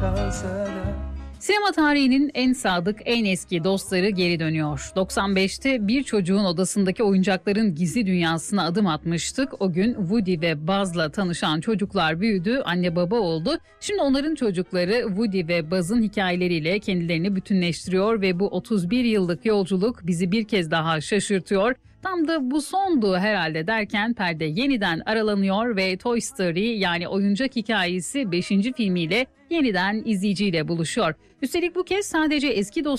kalsa da. Sinema tarihinin en sadık, en eski dostları geri dönüyor. 95'te bir çocuğun odasındaki oyuncakların gizli dünyasına adım atmıştık. O gün Woody ve Buzz'la tanışan çocuklar büyüdü, anne baba oldu. Şimdi onların çocukları Woody ve Buzz'ın hikayeleriyle kendilerini bütünleştiriyor ve bu 31 yıllık yolculuk bizi bir kez daha şaşırtıyor. Tam da bu sondu herhalde derken perde yeniden aralanıyor ve Toy Story yani oyuncak hikayesi 5. filmiyle yeniden izleyiciyle buluşuyor. Üstelik bu kez sadece eski